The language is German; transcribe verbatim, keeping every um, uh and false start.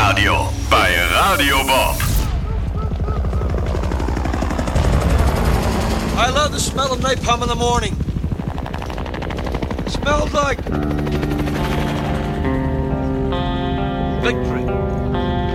Radio bei Radio Bob. I love the smell of napalm in the morning. It smells like victory.